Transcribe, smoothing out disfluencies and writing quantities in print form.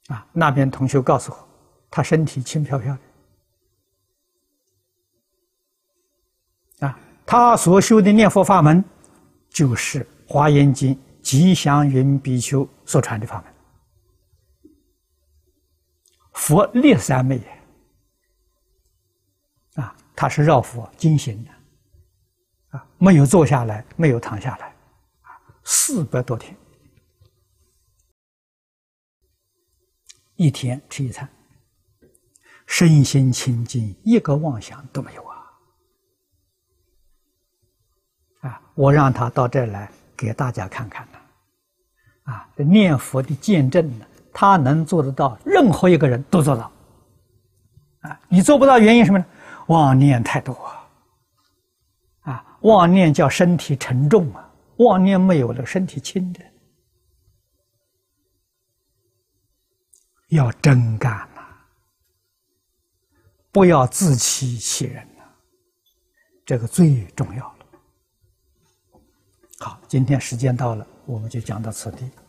那边同学告诉我，他身体轻飘飘的，他所修的念佛法门，就是《华严经》吉祥云比丘所传的法门。佛立三昧他是绕佛精行的，没有坐下来，没有躺下来，400多天，一天吃一餐，身心清净，一个妄想都没有我让他到这儿来给大家看看念佛的见证呢，他能做得到，任何一个人都做到你做不到原因什么呢？妄念太多妄念叫身体沉重妄念没有了，身体轻的。要真干不要自欺欺人这个最重要了。好，今天时间到了，我们就讲到此地。